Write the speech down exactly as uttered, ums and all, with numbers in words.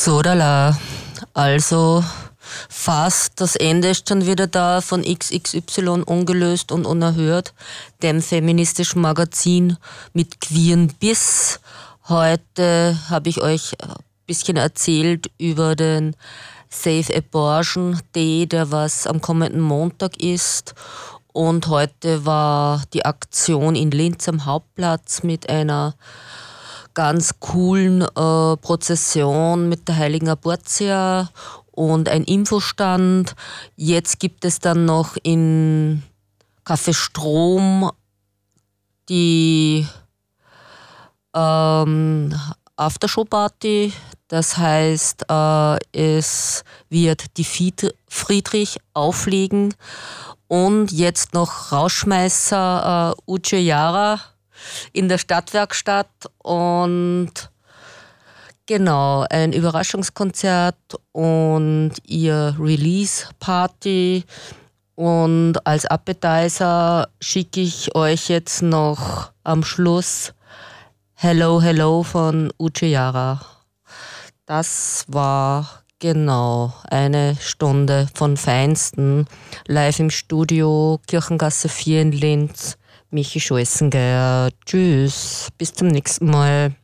Sodala, also fast das Ende ist schon wieder da von X X Y ungelöst und unerhört, dem feministischen Magazin mit queeren Biss. Heute habe ich euch ein bisschen erzählt über den Save Abortion Day, der was am kommenden Montag ist. Und heute war die Aktion in Linz am Hauptplatz mit einer ganz coolen äh, Prozession mit der heiligen Abortia und ein Infostand. Jetzt gibt es dann noch in Café Strom die ähm, Aftershow-Party. Das heißt, äh, es wird die Fied- Friedrich auflegen und jetzt noch Rausschmeißer äh, Uche Yara in der Stadtwerkstatt und genau, ein Überraschungskonzert und ihr Release-Party. Und als Appetizer schicke ich euch jetzt noch am Schluss Hello, Hello von Uche Yara. Das war genau eine Stunde von Feinsten live im Studio Kirchengasse vier in Linz. Michi Scholzengeier. Tschüss, bis zum nächsten Mal.